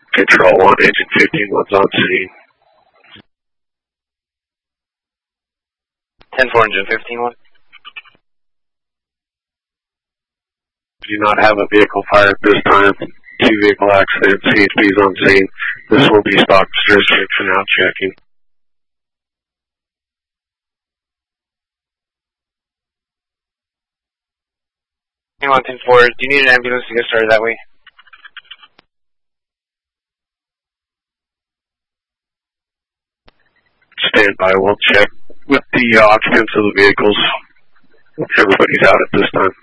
Control 1, Engine 15-1's on scene. 10-4, Engine 15-1. Do not have a vehicle fire at this time. 2 vehicle accident, CHP's on scene. This will be stock jurisdiction now checking. Anyone 10-4, do you need an ambulance to get started that way? Stand by, we'll check with the occupants of the vehicles. Everybody's out at this time.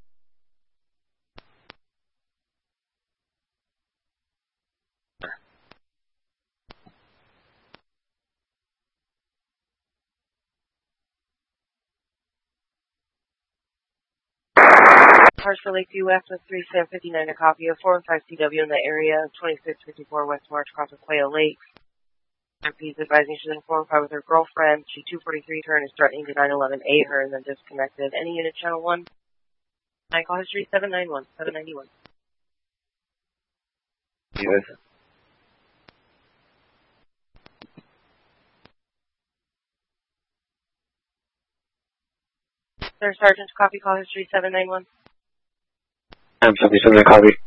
Cars for Lakeview West with 3759, a copy of 4 and 5 CW in the area of 2654 West March across the Quail Lake. MP's advising she's in 4 and 5 with her girlfriend. She 243 turn is threatening to 911A her and then disconnected. Any unit channel 1? 9 call history 791, 791. Yes. Sir, Sergeant, copy call history 791. I'm 77, copy.